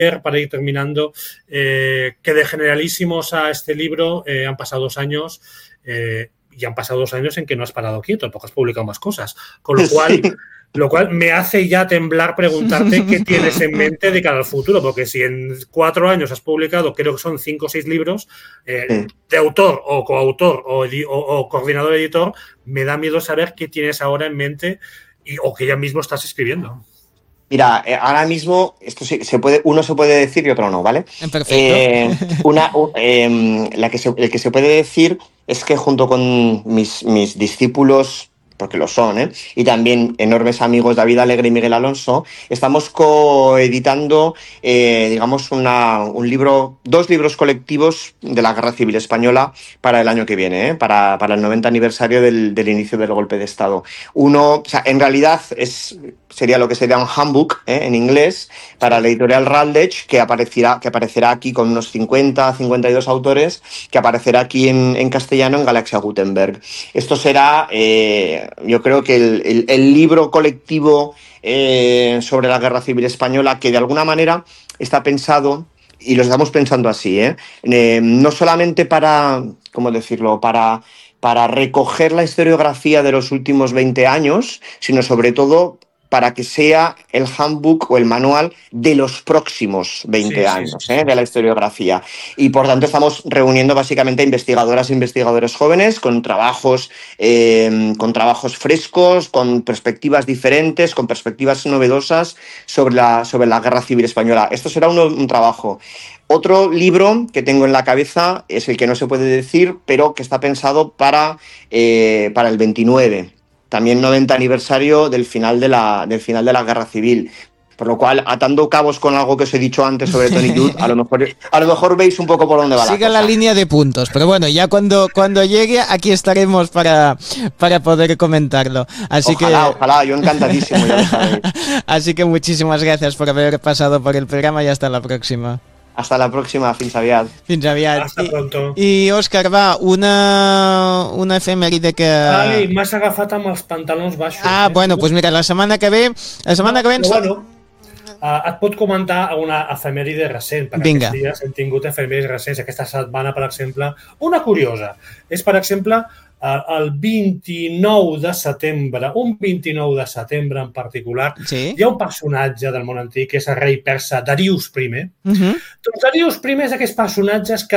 para ir terminando, que de generalísimos a este libro han pasado 2 años y han pasado 2 años en que no has parado quieto, porque has publicado más cosas. Con lo cual, sí. Lo cual me hace ya temblar preguntarte qué tienes en mente de cara al futuro, porque si en 4 años has publicado, creo que son 5 o 6 libros, de autor o coautor o coordinador editor, me da miedo saber qué tienes ahora en mente o que ya mismo estás escribiendo. Mira, ahora mismo esto uno se puede decir y otro no, ¿vale? Perfecto. El que se puede decir es que junto con mis discípulos, porque lo son, y también enormes amigos David Alegre y Miguel Alonso, estamos coeditando, digamos, 2 libros colectivos de la Guerra Civil Española para el año que viene, para el 90 aniversario del inicio del golpe de Estado. Uno, o sea, en realidad sería lo que sería un handbook en inglés para la editorial Routledge, que aparecerá aquí con unos 52 autores, que aparecerá aquí en castellano en Galaxia Gutenberg. Esto será, yo creo que el libro colectivo sobre la Guerra Civil Española, que de alguna manera está pensado, y lo estamos pensando así, no solamente para, ¿cómo decirlo?, para recoger la historiografía de los últimos 20 años, sino sobre todo para que sea el handbook o el manual de los próximos 20 años de la historiografía. Y por tanto estamos reuniendo básicamente a investigadoras e investigadores jóvenes con trabajos frescos, con perspectivas diferentes, con perspectivas novedosas sobre la Guerra Civil Española. Esto será un trabajo. Otro libro que tengo en la cabeza es el que no se puede decir, pero que está pensado para el 29. También 90 aniversario del final de la Guerra Civil. Por lo cual, atando cabos con algo que os he dicho antes sobre Tony Judt, a lo mejor veis un poco por dónde va la cosa. Siga la línea de puntos, pero bueno, ya cuando llegue, aquí estaremos para poder comentarlo. Así ojalá, yo encantadísimo, ya lo sabéis. Así que muchísimas gracias por haber pasado por el programa y hasta la próxima. Hasta la próxima, fins aviat. Fins aviat. Hasta pronto. I Òscar, va, una efemèride que... Ai, m'has agafat amb els pantalons baixos. Bueno, doncs mira, la setmana que ve... Bueno, et pot comentar una efemèride recent, perquè aquests dies hem tingut efemèrides recents. Aquesta setmana, per exemple, una curiosa. És, per exemple, el 29 de setembre, un 29 de setembre en particular, hi ha un personatge del món antic que és el rei persa Darius I. Doncs Darius I és d'aquests personatges que